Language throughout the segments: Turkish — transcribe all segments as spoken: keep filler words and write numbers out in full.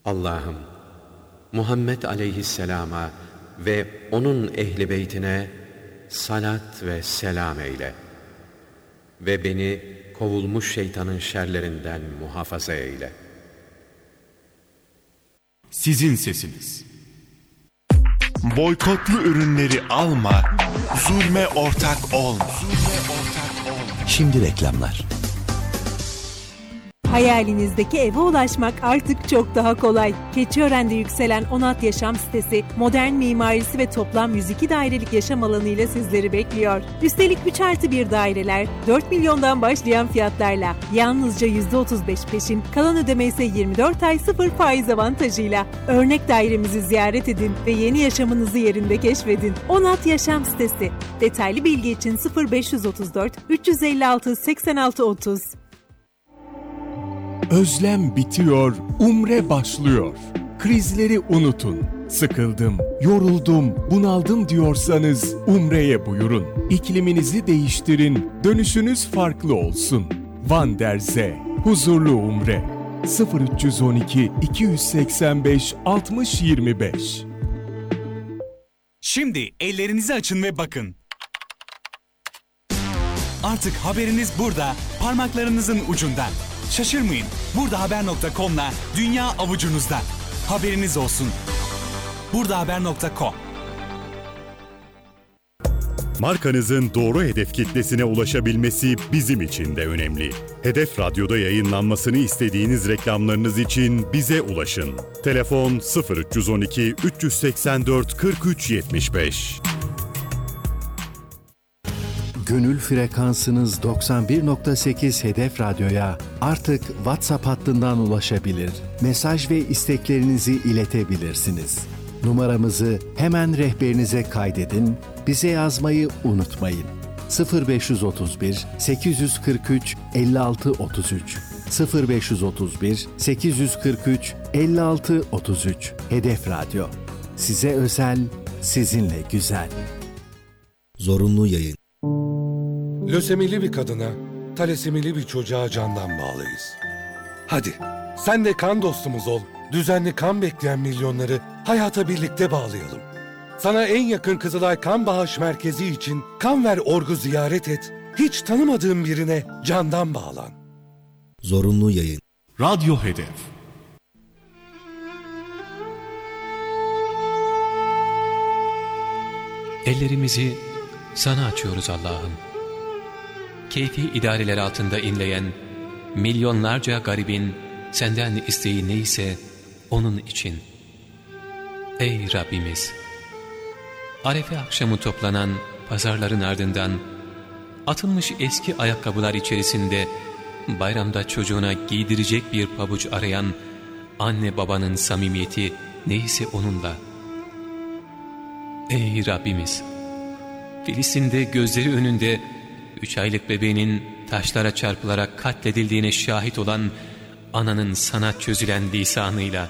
Allah'ım, Muhammed aleyhisselama ve onun ehli beytine salat ve selam eyle ve beni kovulmuş şeytanın şerlerinden muhafaza eyle. Sizin sesiniz. Boykotlu ürünleri alma, zulme ortak olma. Şimdi reklamlar. Hayalinizdeki eve ulaşmak artık çok daha kolay. Keçiören'de yükselen Onat Yaşam sitesi, modern mimarisi ve toplam yüz iki dairelik yaşam alanı ile sizleri bekliyor. Üstelik üç artı bir daireler dört milyondan başlayan fiyatlarla, yalnızca yüzde otuz beş peşin, kalan ödeme ise yirmi dört ay sıfır faiz avantajıyla. Örnek dairemizi ziyaret edin ve yeni yaşamınızı yerinde keşfedin. Onat Yaşam sitesi. Detaylı bilgi için sıfır beş otuz dört üç yüz elli altı seksen altı otuz. Özlem bitiyor, umre başlıyor. Krizleri unutun. Sıkıldım, yoruldum, bunaldım diyorsanız umreye buyurun. İkliminizi değiştirin, dönüşünüz farklı olsun. Van der Zee, huzurlu umre. sıfır üç on iki iki yüz seksen beş altmış yirmi beş. Şimdi ellerinizi açın ve bakın. Artık haberiniz burada, parmaklarınızın ucunda. Şaşırmayın, burdahaber nokta com'la dünya avucunuzda. Haberiniz olsun. burdahaber nokta com. Markanızın doğru hedef kitlesine ulaşabilmesi bizim için de önemli. Hedef Radyo'da yayınlanmasını istediğiniz reklamlarınız için bize ulaşın. Telefon sıfır üç on iki üç seksen dört kırk üç yetmiş beş. Gönül frekansınız doksan bir nokta sekiz Hedef Radyo'ya artık WhatsApp hattından ulaşabilir, mesaj ve isteklerinizi iletebilirsiniz. Numaramızı hemen rehberinize kaydedin, bize yazmayı unutmayın. sıfır beş otuz bir sekiz kırk üç elli altı otuz üç sıfır beş otuz bir sekiz kırk üç elli altı otuz üç. Hedef Radyo. Size özel, sizinle güzel. Zorunlu yayın. Lösemili bir kadına, talasemili bir çocuğa candan bağlıyız. Hadi, sen de kan dostumuz ol. Düzenli kan bekleyen milyonları hayata birlikte bağlayalım. Sana en yakın Kızılay Kan Bağış Merkezi için Kan Ver Org'u ziyaret et. Hiç tanımadığın birine candan bağlan. Zorunlu yayın. Radyo Hedef. Ellerimizi sana açıyoruz Allah'ım. Keyfi idareler altında inleyen milyonlarca garibin senden isteği neyse onun için. Ey Rabbimiz! Arefe akşamı toplanan pazarların ardından atılmış eski ayakkabılar içerisinde bayramda çocuğuna giydirecek bir pabuç arayan anne babanın samimiyeti neyse onunla. Ey Rabbimiz! Filistin'de gözleri önünde üç aylık bebeğinin taşlara çarpılarak katledildiğine şahit olan ananın sana çözülen lisanıyla.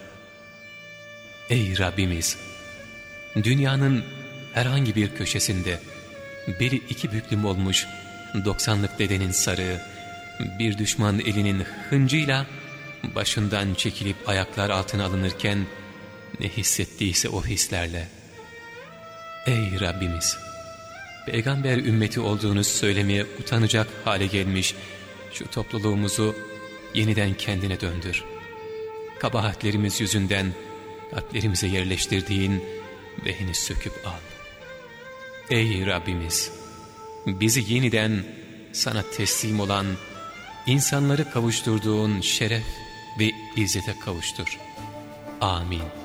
Ey Rabbimiz! Dünyanın herhangi bir köşesinde beli iki büklüm olmuş doksanlık dedenin sarığı, bir düşman elinin hıncıyla başından çekilip ayaklar altına alınırken ne hissettiyse o hislerle. Ey Rabbimiz! Peygamber ümmeti olduğunu söylemeye utanacak hale gelmiş şu topluluğumuzu yeniden kendine döndür. Kabahatlerimiz yüzünden kalplerimize yerleştirdiğin vehini söküp al. Ey Rabbimiz! Bizi yeniden sana teslim olan, insanları kavuşturduğun şeref ve izzete kavuştur. Amin.